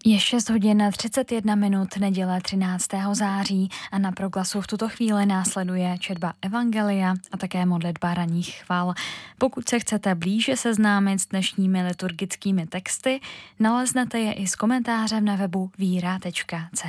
Je 6 hodin a 31 minut, neděle 13. září a na Proglasu v tuto chvíli následuje četba Evangelia a také modlitba ranních chval. Pokud se chcete blíže seznámit s dnešními liturgickými texty, naleznete je i s komentářem na webu víra.cz.